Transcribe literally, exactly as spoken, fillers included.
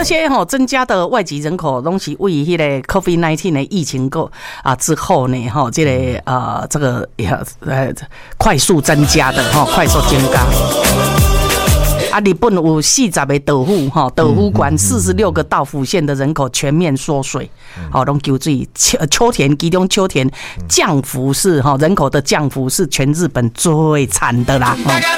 些哈、哦、增加的外籍人口，拢是为迄个 COVID 十九 的疫情过啊之后呢，哈、哦，这个呃这个呃快速增加的哈、哦，快速增加。啊，日本有四十个道府哈，道府县四十六个道府县的人口全面缩水，好，拢求水秋秋田，其中秋田降幅是哈人口的降幅是全日本最惨的啦。